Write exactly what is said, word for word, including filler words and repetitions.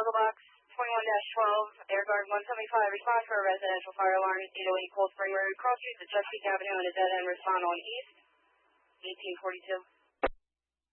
Chicago Box twenty-one dash twelve, Air Guard one seventy-five, respond for a residential fire alarm, eight oh eight Cold Spring Road, Cross Street to Chesapeake Avenue, and a dead end respond on East, eighteen forty-two.